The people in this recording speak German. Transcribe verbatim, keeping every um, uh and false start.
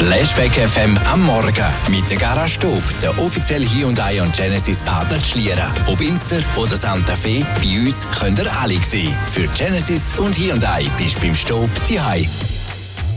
Flashback F M am Morgen mit der Garage Stub, der offizielle Hyundai und Genesis Partner Schlieren. Ob Inster oder Santa Fe, bei uns könnt ihr alle sehen. Für Genesis und Hyundai bist du beim Stub zu Hause.